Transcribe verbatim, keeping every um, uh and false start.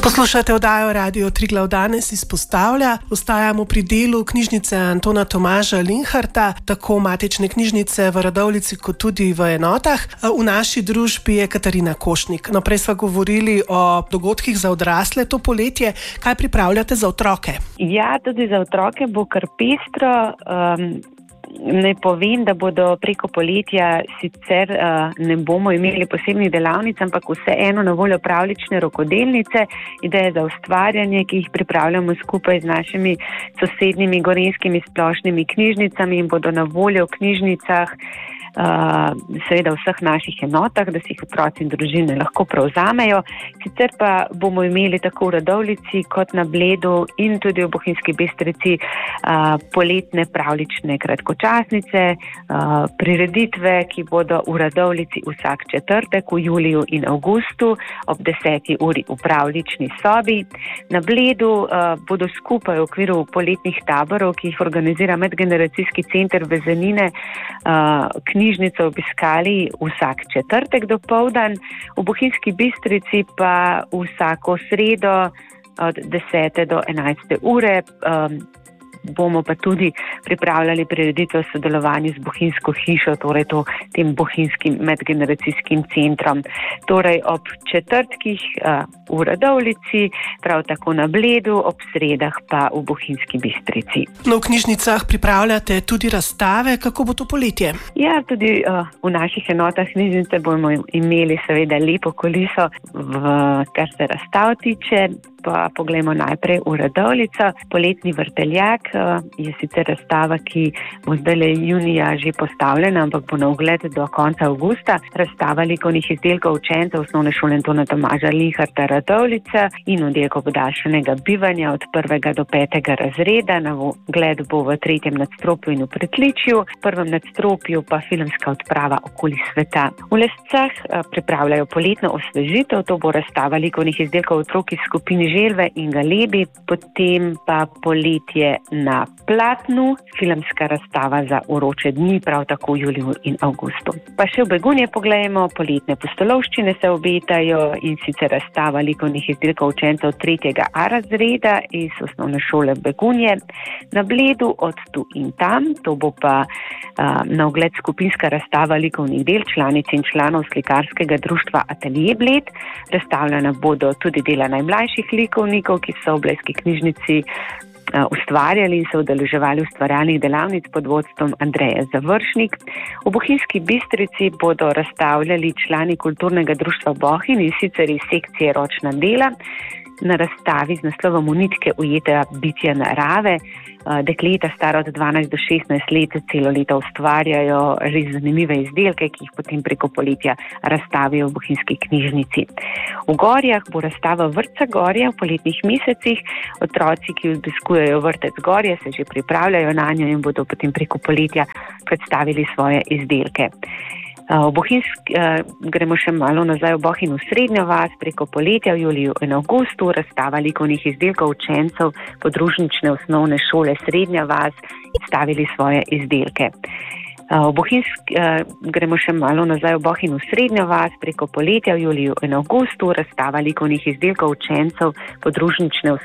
Poslušate oddajo Radio Triglav danes izpostavlja. Ostajamo pri delu knjižnice Antona Tomaža Linharta, tako matične knjižnice v Radovljici kot tudi v Enotah. V naši družbi je Katarina Košnik. No, prej sva govorili o dogodkih za odrasle to poletje. Kaj pripravljate za otroke? Ja, tudi za otroke bo kar pestro. Um, Ne povem, da bodo preko poletja sicer uh, ne bomo imeli posebnih delavnic, ampak vseeno na voljo pravljične rokodelnice, ideje za ustvarjanje, ki jih pripravljamo skupaj z našimi sosednjimi gorenjskimi splošnimi knjižnicami in bodo na voljo v knjižnicah, uh, seveda v vseh naših enotah, da si jih otroci in družine lahko prevzamejo. Sicer pa bomo imeli tako v Radovljici kot na Bledu in tudi v Bohinjski Bistrici uh, poletne pravljične kratkočasnice, uh, prireditve, ki bodo v Radovljici vsak četrtek v juliju in avgustu ob deseti uri v pravljični sobi. Na Bledu uh, bodo skupaj v okviru poletnih taborov, ki jih organizira Medgeneracijski center Vezenine, uh, knjižnico obiskali vsak četrtek dopoldan, v Bohinjski Bistrici pa vsako sredo od desete do enajste ure. Um, bomo pa tudi pripravljali prireditve v sodelovanju z Bohinjsko hišo, torej to, tem Bohinjskim medgeneracijskim centrom. Torej ob četrtkih uh, v Radovljici, prav tako na Bledu, ob sredah pa v Bohinjski Bistrici. No, v knjižnicah pripravljate tudi razstave. Kako bo to poletje? Ja, tudi uh, v naših enotah knjižnice bomo imeli seveda lepo kuliso, v, kar se razstav tiče. Pa poglejmo najprej v Radovljico. Poletni vrteljak je sicer razstava, ki bo zdaj junija že postavljena, ampak bo na ogled do konca avgusta. Razstava likovnih izdelkov učencev osnovne šole Antona Tomaža Linharta Radovljica in oddelkov podaljšanega bivanja od prvega do petega razreda. Na ogled bo v tretjem nadstropju in v pritličju, v prvem nadstropju pa filmska odprava okoli sveta. V Lescah pripravljajo poletno osvežitev, to bo razstava likovnih izdelkov otrok iz skupine Želve in Galebi, potem pa poletje na platnu, filmska razstava za vroče dni, prav tako v juliju in avgustu. Pa še v Begunje poglejmo, poletne pustolovščine se obetajo in sicer razstava likovnih izdelkov učencev tretjega A razreda iz osnovne šole Begunje. Na Bledu od tu in tam, to bo pa uh, na ogled skupinska razstava likovnih del članic in članov slikarskega društva Atelje Bled. Razstavljena bodo tudi dela najmlajših likovnikov, ki so v blejski knjižnici uh, ustvarjali in se udeleževali ustvarjalnih delavnic pod vodstvom Andreje Završnik. V Bohinjski Bistrici bodo razstavljali člani kulturnega društva Bohinj in sicer iz sekcije Ročna dela. Na razstavi z naslovom Nitke ujete bitja narave. Dekleta stara od dvanajst do šestnajst let celo leto ustvarjajo res zanimive izdelke, ki jih potem preko poletja razstavijo v Bohinjski knjižnici. V Gorjah bo razstava Vrtca Gorje v poletnih mesecih. Otroci, ki obiskujejo vrtec Gorje, se že pripravljajo na njo in bodo potem preko poletja predstavili svoje izdelke. V Bohinjsk, gremo še malo nazaj v Bohinj v Srednjo vas, preko poletja v juliju in avgustu razstava likovnih izdelkov učencev podružnične osnovne šole Srednja vas stavili svoje izdelke. V Bohinjsk, gremo še malo nazaj v Bohinj v Srednjo vas, preko poletja v juliju in avgustu razstava likovnih izdelkov učencev podružnične